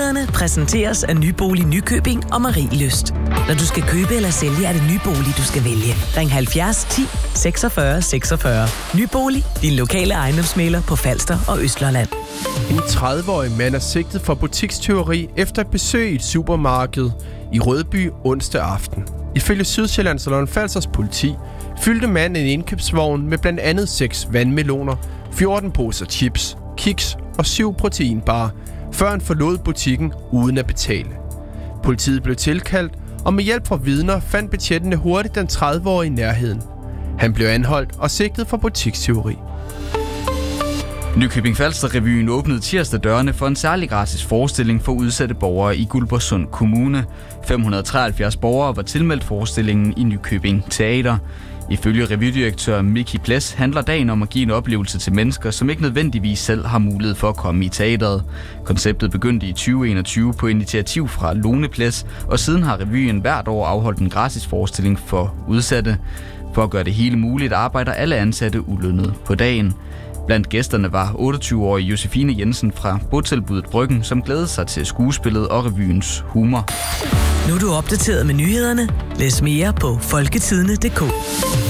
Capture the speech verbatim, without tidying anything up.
Nyhederne præsenteres af Nybolig Nykøbing og Marielyst. Når du skal købe eller sælge, er det Nybolig, du skal vælge. Ring halvfjerds ti seksogfyrre seksogfyrre. Nybolig, din lokale ejendomsmægler på Falster og Østlolland. En tredive-årig mand er sigtet for butikstyveri efter et besøg i et supermarked i Rødby onsdag aften. Ifølge Sydsjællands og Lolland-Falsters politi fyldte manden en indkøbsvogn med blandt andet seks vandmeloner, fjorten poser chips, kiks og syv proteinbarer, før han forlod butikken uden at betale. Politiet blev tilkaldt, og med hjælp fra vidner fandt betjentene hurtigt den tredive-årige i nærheden. Han blev anholdt og sigtet for butikstyveri. Nykøbing Falster-revyen åbnede tirsdag dørene for en særlig gratis forestilling for udsatte borgere i Guldborgsund Kommune. fem hundrede og treoghalvfjerds borgere var tilmeldt forestillingen i Nykøbing Teater. Ifølge revydirektør Miki Ples handler dagen om at give en oplevelse til mennesker, som ikke nødvendigvis selv har mulighed for at komme i teateret. Konceptet begyndte i tyve enogtyve på initiativ fra Lone Ples, og siden har revyen hvert år afholdt en gratis forestilling for udsatte. For at gøre det hele muligt arbejder alle ansatte ulønnet på dagen. Blandt gæsterne var otteogtyve-årige Josefine Jensen fra botilbuddet Bryggen, som glædede sig til skuespillet og revyens humor. Nu er du opdateret med nyhederne. Læs mere på folketidene punktum d k.